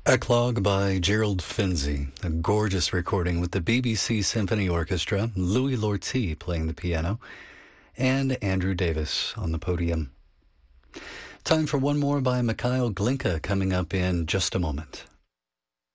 Eclogue by Gerald Finzi, a gorgeous recording with the BBC Symphony Orchestra, Louis Lortie playing the piano, and Andrew Davis on the podium. Time for one more by Mikhail Glinka coming up in just a moment.